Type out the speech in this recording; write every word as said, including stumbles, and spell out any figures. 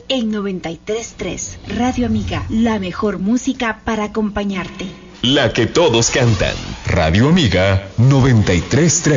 En noventa y tres punto tres, Radio Amiga, la mejor música para acompañarte. La que todos cantan. Radio Amiga noventa y tres punto tres.